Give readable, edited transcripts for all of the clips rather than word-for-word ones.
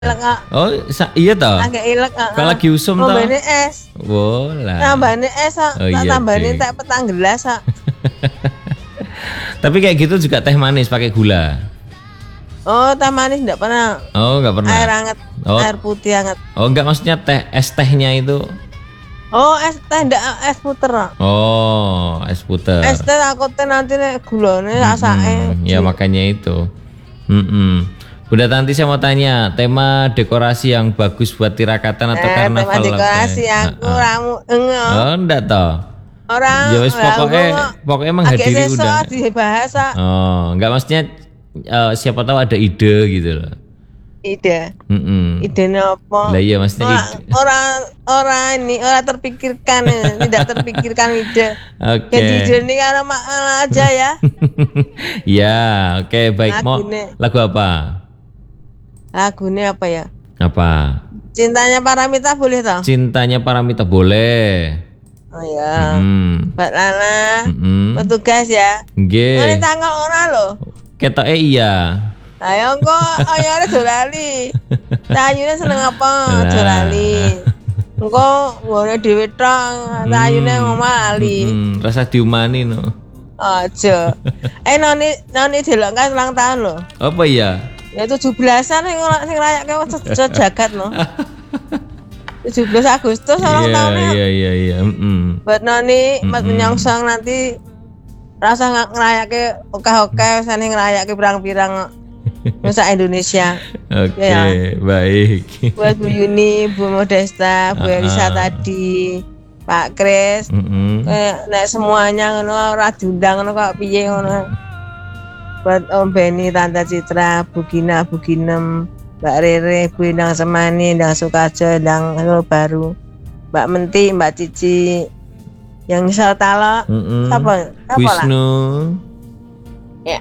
Oh, iya toh. Agak ilek. Kalau lagi usum toh. Tambahane es. Bola. Tambahane es kok. Oh, Tak iya, tambahane Dek. tak petang gelas kok. Tapi kayak gitu juga teh manis pakai gula. Oh, teh manis enggak pernah. Oh, nggak pernah. Air hangat. Oh. Air putih hangat. Oh, enggak, maksudnya teh, es tehnya itu. Oh, es teh enggak es puter kok. Oh, es puter. Es teh aku teh nanti nek gulane rasake. Ya makanya itu. Bunda Tanti, saya mau tanya, tema dekorasi yang bagus buat tirakatan atau karnaval? Tema dekorasi aku ramu Oh, enggak toh. orang Ya wis pokoknya menghadiri undangan. dibahas kok. Oh, enggak, maksudnya siapa tahu ada ide gitu loh. Ide. Idene apa? Lah iya, maksudnya ide. Orang terpikirkan, tidak terpikirkan ide. Oke. Jadi ide ini karena makna aja ya. Ya, oke, baik. Mau Lagune. lagu apa? Lagune apa ya? Apa? Cintanya Paramita boleh toh? Cintanya Paramita boleh. Oh ya. Mbak Lana, petugas ya. Nggih. Ini tanggal ora lho. Ketoke iya. Ayo kok ayane dolali. Tayune seneng apa? Dolali. Engko ngone dhewe tok, tayune ngomali. Rasa diumani no. Aja. Noni delok kan ulang tahun lho. Apa ya? Ya 17-an sing rayakke sejagat no. 17 Agustus ulang tahunnya. Iya. Buat Noni Mas menyongsong nanti rasa ngerayake oke-oke sane ngerayake pirang-pirang masa Indonesia. Oke, Ya. baik. Buat Bu Yuni, Bu Modesta, Bu Elisa tadi, Pak Kris, nek semuanya ngono ora diundang ngono kok piye ngono. Buat Om Beni, Tante Citra, Bu Gina, Bu Ginem, Mbak Rere, Bu Endang Semani, Endang Sukajo, Endang Baru, Mbak Menti, Mbak Cici, yang misal tala, apa lah? Wisnu. Ya,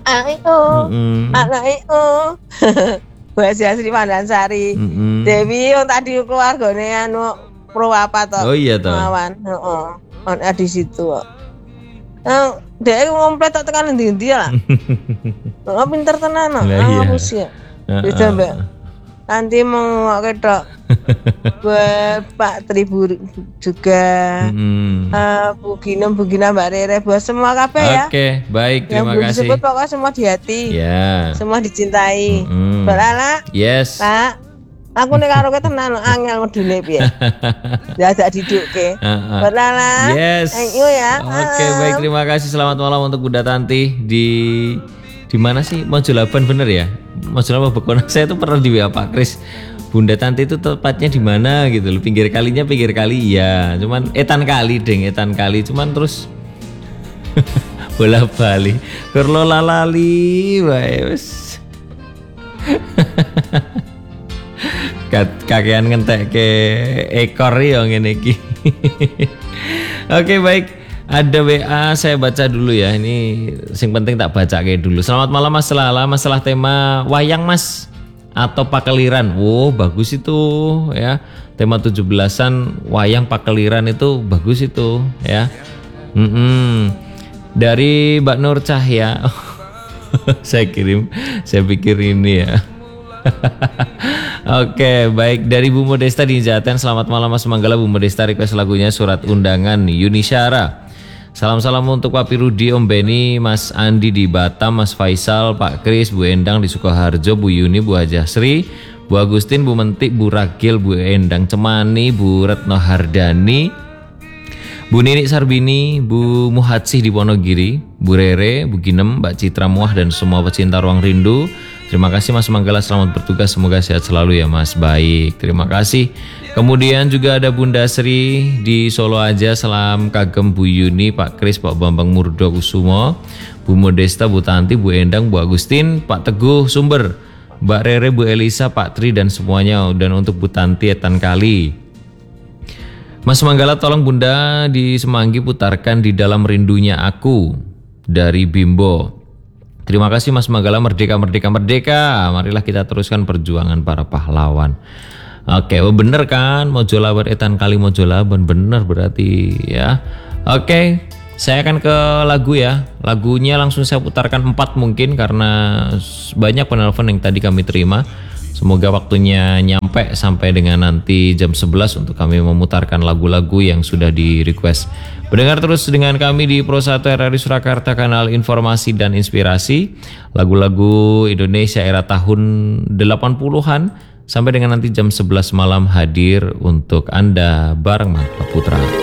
anak itu, Bu Asri Pandansari, Dewi yang tadi keluarganya anu Purwapa toh. Oh iya toh. Lawan, ada di situ. Dia ngomplet tak tekan endi-endi lah. Oh, pinter tenan no. Ngapus ya. Bisa mbak. Nanti mau ketok. Buat Pak Tribu juga. Bu Gina Mbak Rere, buat semua kabeh ya. Oke, baik, terima yang kasih. Disebut pokoknya semua di hati. Ya. Semua dicintai. Mbak Lala. Yes. Pak. Aku nek karo kowe tenan angel ngedune piye. Diajak didukke. Mbak Lala. Yes. Thank you ya. Oke, baik, terima kasih. Selamat malam untuk Bunda Tanti di mana sih? Mojolaban bener ya? Mojolaban Bekona. Saya tuh pernah di WA Pak Kris. Bunda Tanti itu tepatnya di mana gitu loh. Pinggir kali ya. Cuman etan kali cuman terus bola bali. Kurlo lalali wae wis. Kakean ngentek ke ekor ya ngene iki. Oke, baik. Ada WA, saya baca dulu ya. Ini sing penting tak baca kayak dulu. Selamat malam Mas Lala, masalah tema wayang Mas atau pakeliran. Wow, bagus itu ya. Tema 17-an wayang pakeliran itu bagus itu ya. Dari Mbak Nur Cahya. saya pikir ini ya. Oke, baik. Dari Bu Modesta di Jaten. Selamat malam Mas Manggala. Bu Modesta request lagunya Surat Undangan Yuni Syara. Salam-salam untuk Pak Pirudi, Om Beni, Mas Andi di Batam, Mas Faisal, Pak Kris, Bu Endang di Sukoharjo, Bu Yuni, Bu Hajasri, Bu Agustin, Bu Mentik, Bu Ragil, Bu Endang Cemani, Bu Retno Hardani, Bu Nini Sarbini, Bu Muhatsih di Wonogiri, Bu Rere, Bu Ginem, Mbak Citra Muah dan semua pecinta Ruang Rindu. Terima kasih Mas Manggala, selamat bertugas, semoga sehat selalu ya Mas. Baik, terima kasih. Kemudian juga ada Bunda Sri di Solo aja, salam kagem Bu Yuni, Pak Kris, Pak Bambang Murdo Kusumo, Bu Modesta, Bu Tanti, Bu Endang, Bu Agustin, Pak Teguh Sumber, Mbak Rere, Bu Elisa, Pak Tri dan semuanya. Dan untuk Bu Tanti etan kali. Mas Manggala tolong Bunda di Semanggi putarkan Di Dalam Rindunya Aku dari Bimbo. Terima kasih Mas Manggala. Merdeka, merdeka, merdeka. Marilah kita teruskan perjuangan para pahlawan. Oke, bener kan? Mojolaban etan kali Mojolaban, bener berarti ya. Oke, saya akan ke lagu ya. Lagunya langsung saya putarkan 4 mungkin karena banyak penelpon yang tadi kami terima. Semoga waktunya nyampe sampai dengan nanti jam 11 untuk kami memutarkan lagu-lagu yang sudah di request. Mendengar terus dengan kami di Pro 1 RRI Surakarta, kanal informasi dan inspirasi. Lagu-lagu Indonesia era tahun 80-an sampai dengan nanti jam 11 malam hadir untuk Anda bareng Marta Putra.